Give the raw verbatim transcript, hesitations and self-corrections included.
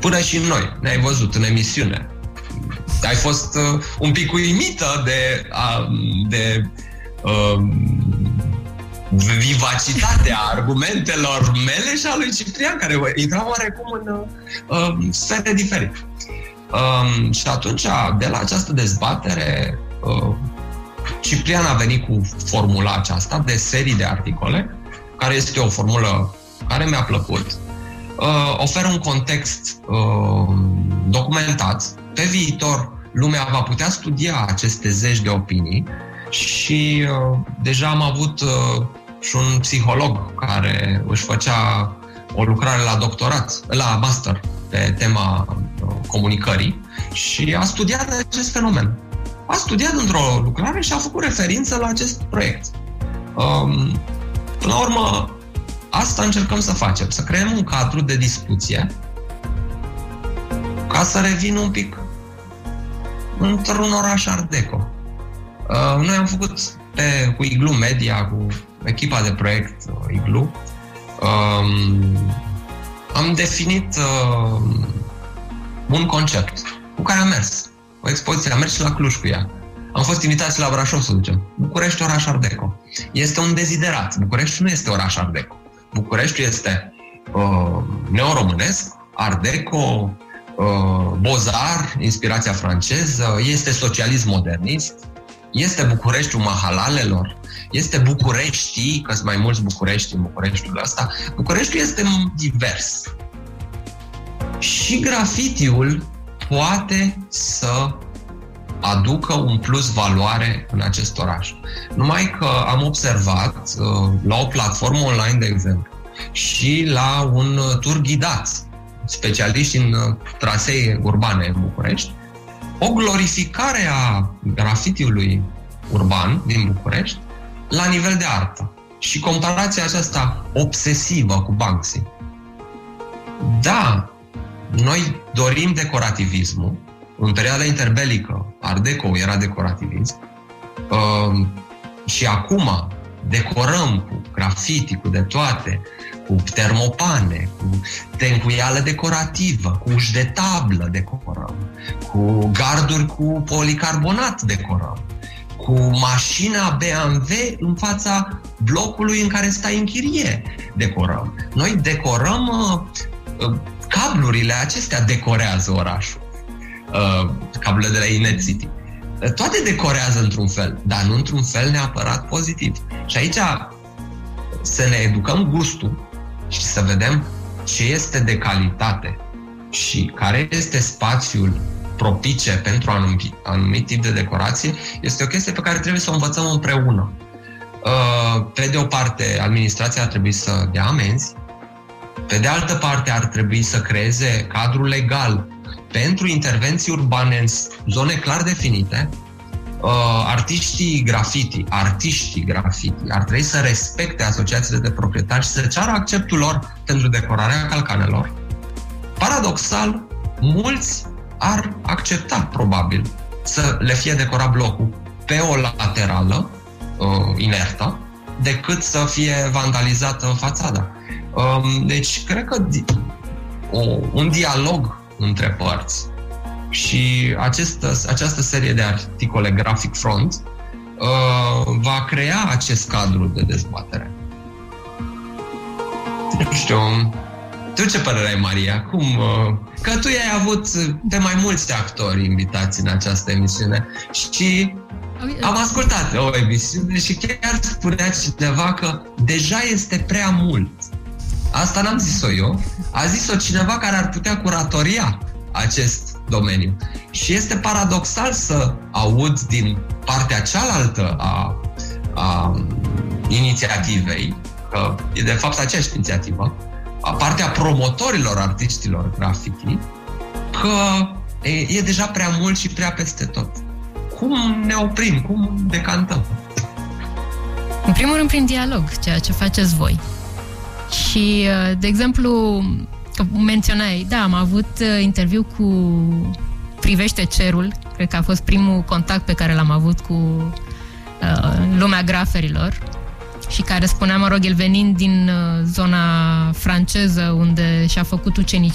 Până și noi, ne-ai văzut în emisiune. Ai fost uh, un pic uimită de, uh, de uh, vivacitatea argumentelor mele și a lui Ciprian, care intrau oarecum în uh, sfere diferite. Uh, și atunci, de la această dezbatere, uh, Ciprian a venit cu formula aceasta de serii de articole, care este o formulă care mi-a plăcut. Uh, oferă un context uh, documentat. Pe viitor, lumea va putea studia aceste zeci de opinii și uh, deja am avut uh, și un psiholog care își făcea o lucrare la doctorat, la master, pe tema uh, comunicării și a studiat acest fenomen. A studiat într-o lucrare și a făcut referință la acest proiect. Um, până la urmă, asta încercăm să facem, să creăm un cadru de discuție ca să revin un pic într-un oraș Art Deco. Uh, noi am făcut pe, cu Iglu Media, cu echipa de proiect uh, Iglu, um, am definit uh, un concept cu care am mers. O expoziție, am mers și la Cluj cu ea. Am fost invitați la Brașov să ducem. București, oraș Art Deco. Este un deziderat. București nu este oraș Art Deco. București este uh, neoromânesc, Art Deco, uh, Beaux-Arts, inspirația franceză, este socialism modernist, este Bucureștiul mahalalelor, este Bucureștii, că sunt mai mulți București în Bucureștiul ăsta. Bucureștiul este divers. Și grafitiul poate să aducă un plus valoare în acest oraș. Numai că am observat uh, la o platformă online, de exemplu, și la un tur ghidat, specialiști în uh, trasee urbane în București, o glorificare a grafitiului urban din București la nivel de artă. Și comparația aceasta obsesivă cu Banksy. Da, noi dorim decorativismul. În perioada interbelică, Art Deco era decorativism. Uh, și acum decorăm cu grafiti, cu de toate, cu termopane, cu tencuială decorativă, cu uși de tablă decorăm, cu garduri cu policarbonat decorăm, cu mașina B M W în fața blocului în care stai în chirie decorăm. Noi decorăm, uh, uh, cablurile acestea decorează orașul. Uh, cablurile de la Inet City. Uh, toate decorează într-un fel, dar nu într-un fel neapărat pozitiv. Și aici să ne educăm gustul și să vedem ce este de calitate și care este spațiul propice pentru anumit, anumit tip de decorație, este o chestie pe care trebuie să o învățăm împreună. Uh, pe de o parte, administrația ar trebui să dea amenzi, pe de altă parte ar trebui să creeze cadrul legal pentru intervenții urbane în zone clar definite. Uh, artiștii graffiti, artiștii graffiti ar trebui să respecte asociațiile de proprietari și să ceară acceptul lor pentru decorarea calcanelor. Paradoxal, mulți ar accepta, probabil, să le fie decorat blocul pe o laterală uh, inertă, decât să fie vandalizată fațada. Uh, deci, cred că di- o, un dialog între părți și acestă, această serie de articole Graphic Front uh, va crea acest cadru de dezbatere. Nu știu, tu ce părere ai, Maria? Cum, uh, că tu ai avut de mai mulți actori invitați în această emisiune și am ascultat o emisiune și chiar spunea cineva că deja este prea mult. Asta n-am zis-o eu, a zis-o cineva care ar putea curatoria acest domeniu. Și este paradoxal să aud din partea cealaltă a, a inițiativei, că e de fapt aceeași inițiativă, a partea promotorilor artiștilor graffiti, că e, e deja prea mult și prea peste tot. Cum ne oprim? Cum decantăm? În primul rând prin dialog, ceea ce faceți voi. Și, de exemplu, menționai, da, am avut interviu cu Privește Cerul, cred că a fost primul contact pe care l-am avut cu uh, lumea graferilor și care spunea, mă rog, el venind din uh, zona franceză unde și-a făcut ucenicie